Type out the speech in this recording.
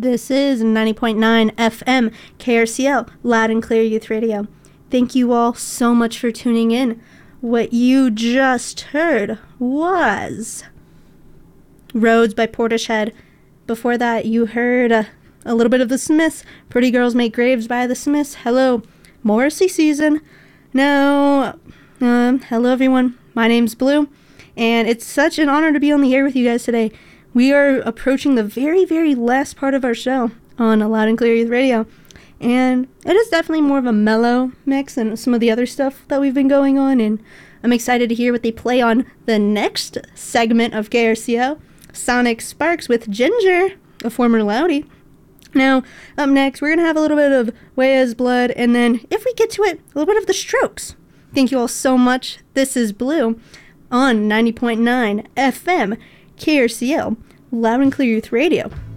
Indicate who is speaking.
Speaker 1: This is 90.9 FM KRCL, Loud and Clear Youth Radio. Thank you all so much for tuning in. What you just heard was Roads by Portishead. Before that, you heard a little bit of The Smiths, Pretty Girls Make Graves by The Smiths. Hello, Morrissey season. Now, hello everyone. My name's Blue, and it's such an honor to be on the air with you guys today. We are approaching the very, very last part of our show on Loud and Clear Youth Radio, and it is definitely more of a mellow mix than some of the other stuff that we've been going on, and I'm excited to hear what they play on the next segment of KRCO, Sonic Sparks with Ginger, a former Loudy. Now, up next, we're going to have a little bit of Weyes Blood, and then, if we get to it, a little bit of The Strokes. Thank you all so much. This is Blue on 90.9 FM KRCL, Loud and Clear Youth Radio.